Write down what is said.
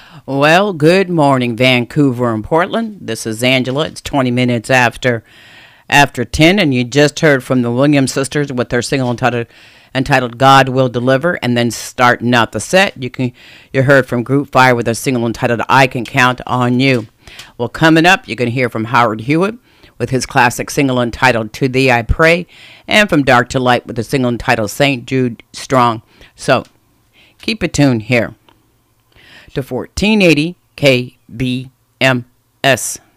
Well, good morning, Vancouver and Portland. This is Angela. It's 20 minutes after 10, and you just heard from the Williams sisters with their single entitled "God Will Deliver," and then starting out the set, you heard from Group Fire with their single entitled "I Can Count on You." Well, coming up, you're going to hear from Howard Hewitt with his classic single entitled "To Thee I Pray," and from Dark to Light with the single entitled "St. Jude Strong." So keep it tuned here to 1480 KBMS.